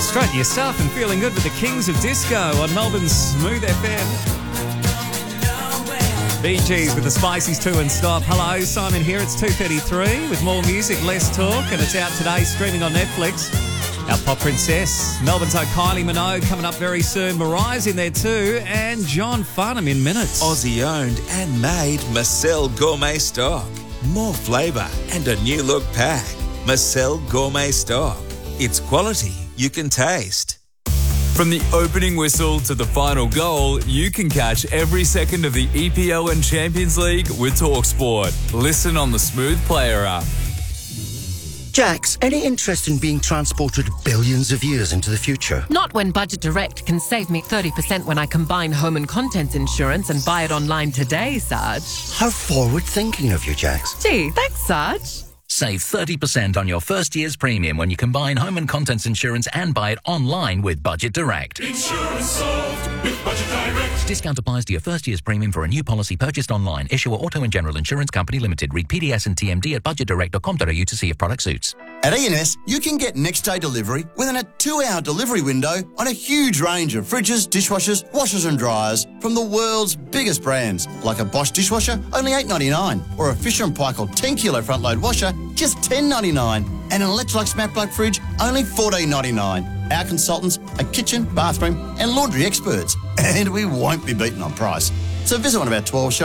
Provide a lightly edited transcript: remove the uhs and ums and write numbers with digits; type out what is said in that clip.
Strutting your stuff and feeling good with the Kings of Disco on Melbourne's Smooth FM. Bee Gees with the Spiceys 2 and Stop. Hello, Simon here. It's 2:33 with more music, less talk, and it's out today streaming on Netflix. Our pop princess, Melbourne's Kylie Minogue, coming up very soon. Mariah's in there too, and John Farnham in minutes. Aussie owned and made Marcel Gourmet Stock. More flavour and a new look pack. Marcel Gourmet Stock. It's quality you can taste. From the opening whistle to the final goal, you can catch every second of the EPL and Champions League with TalkSport. Listen on the Smooth Player app. Jax, any interest in being transported billions of years into the future? Not when Budget Direct can save me 30% when I combine home and contents insurance and buy it online today, Sarge. How forward-thinking of you, Jax. Gee, thanks, Sarge. Save 30% on your first year's premium when you combine home and contents insurance and buy it online with Budget Direct. Insurance solved with Budget Direct. Discount applies to your first year's premium for a new policy purchased online. Issuer Auto and General Insurance Company Limited. Read PDS and TMD at budgetdirect.com.au to see if product suits. At E&S, you can get next-day delivery within a 2-hour delivery window on a huge range of fridges, dishwashers, washers and dryers from the world's biggest brands, like a Bosch dishwasher, only $8.99, or a Fisher & Paykel 10-kilo front-load washer, just $10.99, and an Electrolux Matte Black fridge, only $14.99. Our consultants are kitchen, bathroom and laundry experts, and we won't be beaten on price. So visit one of our 12 shows